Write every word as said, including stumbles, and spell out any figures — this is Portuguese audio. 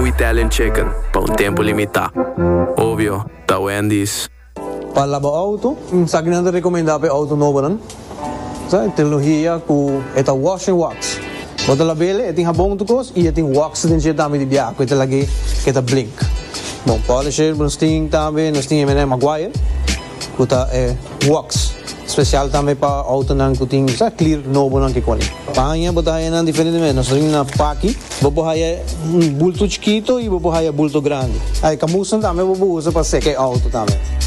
Italian chicken, para um tempo limitado. Óbvio, da Wendy's. Para lavar auto, sa akin natin rekomenda pa auto novo nan. Sa teknolohiya ku eta wash and wax. Bota la bele, eting habong tukos, i eting wax din siya tami di biya. Ko ita lagi kita blink. Bom, polisher, bom sting tami, no sting M and M Maguire. Kuta eh wax. Special tami pa auto nang kuting sa clear novo nang kikoni. Pahanya botaya nan diferente men, no sring na paki, bobohaya bulto chiquito e bobohaya bulto grande. Ay kamusan tami bobo usa pa seke auto tami.